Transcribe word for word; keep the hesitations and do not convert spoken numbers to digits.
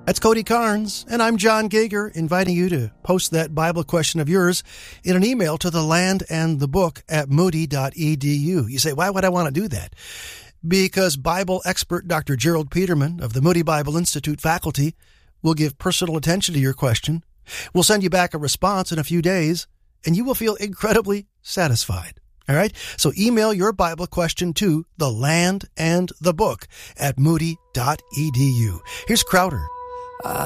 That's Cody Carnes, and I'm John Gager, inviting you to post that Bible question of yours in an email to the land and the book at moody dot e d u. You say, why would I want to do that? Because Bible expert Doctor Gerald Peterman of the Moody Bible Institute faculty will give personal attention to your question. We'll send you back a response in a few days, and you will feel incredibly satisfied. All right? So email your Bible question to the land and the book at moody dot e d u. Here's Crowder.